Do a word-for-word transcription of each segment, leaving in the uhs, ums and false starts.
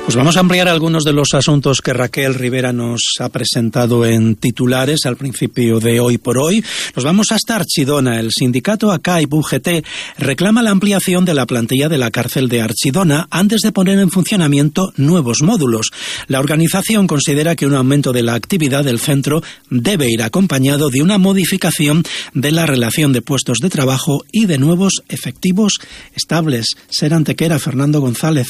Pues vamos a ampliar algunos de los asuntos que Raquel Rivera nos ha presentado en titulares al principio de Hoy por Hoy. Nos vamos hasta Archidona. El sindicato A C A I P U G T reclama la ampliación de la plantilla de la cárcel de Archidona antes de poner en funcionamiento nuevos módulos. La organización considera que un aumento de la actividad del centro debe ir acompañado de una modificación de la relación de puestos de trabajo y de nuevos efectivos estables. Ser Antequera, Fernando González.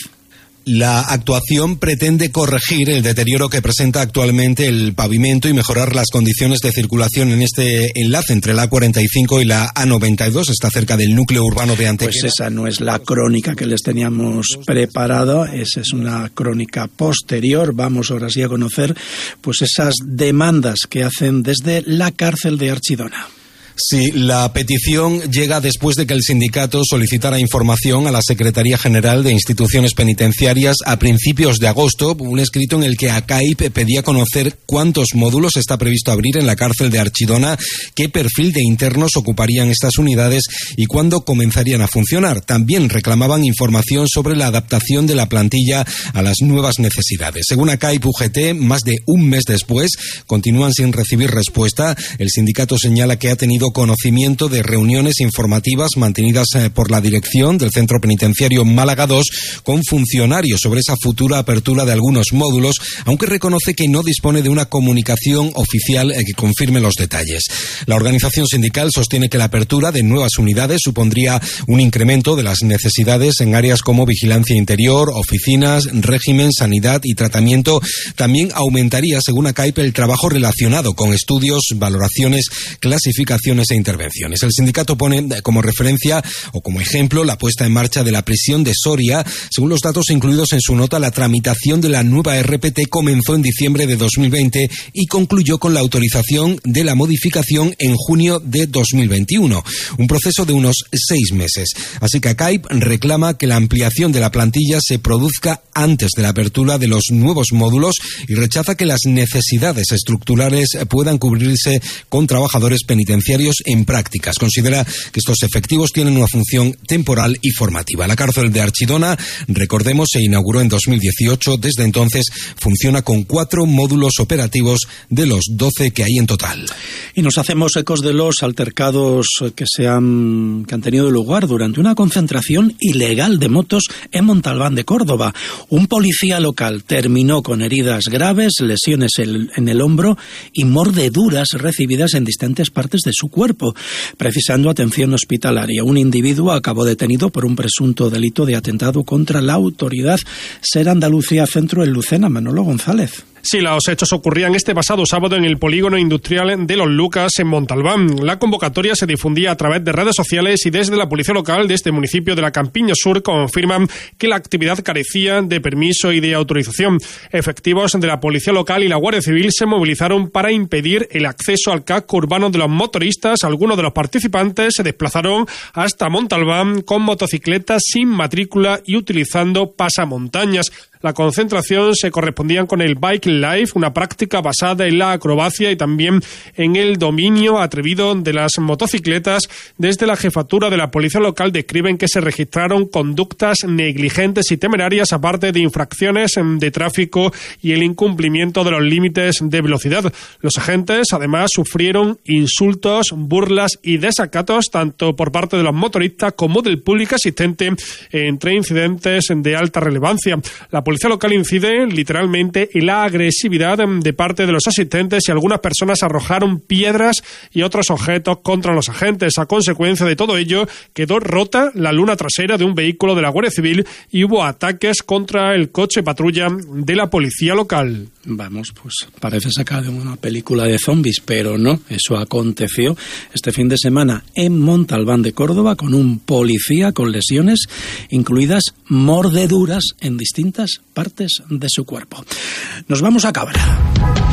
La actuación pretende corregir el deterioro que presenta actualmente el pavimento y mejorar las condiciones de circulación en este enlace entre la A cuarenta y cinco y la A noventa y dos. Está cerca del núcleo urbano de Antequera. Pues esa no es la crónica que les teníamos preparada, esa es una crónica posterior. Vamos ahora sí a conocer pues esas demandas que hacen desde la cárcel de Archidona. Sí, la petición llega después de que el sindicato solicitara información a la Secretaría General de Instituciones Penitenciarias a principios de agosto, un escrito en el que A C A I P pedía conocer cuántos módulos está previsto abrir en la cárcel de Archidona, qué perfil de internos ocuparían estas unidades y cuándo comenzarían a funcionar. También reclamaban información sobre la adaptación de la plantilla a las nuevas necesidades. Según A C A I P U G T, más de un mes después, continúan sin recibir respuesta. El sindicato señala que ha tenido conocimiento de reuniones informativas mantenidas eh, por la dirección del Centro Penitenciario Málaga dos con funcionarios sobre esa futura apertura de algunos módulos, aunque reconoce que no dispone de una comunicación oficial eh, que confirme los detalles. La organización sindical sostiene que la apertura de nuevas unidades supondría un incremento de las necesidades en áreas como vigilancia interior, oficinas, régimen, sanidad y tratamiento. También aumentaría, según A C A I P, el trabajo relacionado con estudios, valoraciones, clasificaciones e intervenciones. El sindicato pone como referencia o como ejemplo la puesta en marcha de la prisión de Soria. Según los datos incluidos en su nota, la tramitación de la nueva R P T comenzó en diciembre de dos mil veinte y concluyó con la autorización de la modificación en junio de dos mil veintiuno, un proceso de unos seis meses. Así que A C A I P reclama que la ampliación de la plantilla se produzca antes de la apertura de los nuevos módulos y rechaza que las necesidades estructurales puedan cubrirse con trabajadores penitenciarios en prácticas. Considera que estos efectivos tienen una función temporal y formativa. La cárcel de Archidona, recordemos, se inauguró en dos mil dieciocho. Desde entonces funciona con cuatro módulos operativos de los doce que hay en total. Y nos hacemos ecos de los altercados que se han, que han tenido lugar durante una concentración ilegal de motos en Montalbán de Córdoba. Un policía local terminó con heridas graves, lesiones en el hombro y mordeduras recibidas en distintas partes de su cuerpo, precisando atención hospitalaria. Un individuo acabó detenido por un presunto delito de atentado contra la autoridad. Ser Andalucía Centro en Lucena. Manolo González. Sí, los hechos ocurrían este pasado sábado en el polígono industrial de Los Lucas, en Montalbán. La convocatoria se difundía a través de redes sociales y desde la policía local de este municipio de la Campiña Sur confirman que la actividad carecía de permiso y de autorización. Efectivos de la policía local y la Guardia Civil se movilizaron para impedir el acceso al casco urbano de los motoristas. Algunos de los participantes se desplazaron hasta Montalbán con motocicletas sin matrícula y utilizando pasamontañas. La concentración se correspondía con el Bike Life, una práctica basada en la acrobacia y también en el dominio atrevido de las motocicletas. Desde la jefatura de la policía local describen que se registraron conductas negligentes y temerarias, aparte de infracciones de tráfico y el incumplimiento de los límites de velocidad. Los agentes además sufrieron insultos, burlas y desacatos tanto por parte de los motoristas como del público asistente en tres incidentes de alta relevancia. La La policía local incide literalmente en la agresividad de parte de los asistentes y algunas personas arrojaron piedras y otros objetos contra los agentes. A consecuencia de todo ello, quedó rota la luna trasera de un vehículo de la Guardia Civil y hubo ataques contra el coche patrulla de la policía local. Vamos, pues parece sacado de una película de zombies, pero no, eso aconteció este fin de semana en Montalbán de Córdoba con un policía con lesiones, incluidas mordeduras en distintas partes de su cuerpo. Nos vamos a Cabra.